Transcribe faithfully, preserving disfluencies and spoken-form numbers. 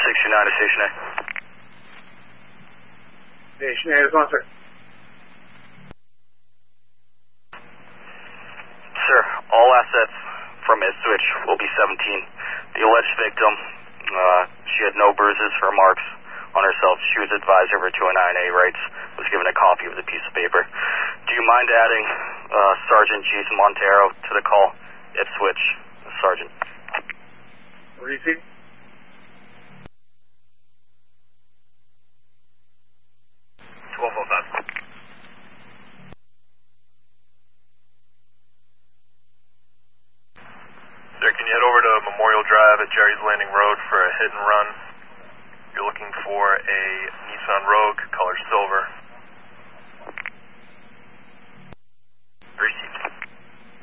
six two nine to Station A. Station A, this one, sir. Sir, all assets from Ipswich will be seventeen. The alleged victim, uh, she had no bruises or marks on herself. She was advised of her two oh nine A rights, was given a copy of the piece of paper. Do you mind adding uh, Sergeant Jason Montero to the call? Ipswich, Sergeant. What do you see? twelve oh five. Sir, can you head over to Memorial Drive at Jerry's Landing Road for a hit and run? You're looking for a Nissan Rogue, color silver. Received.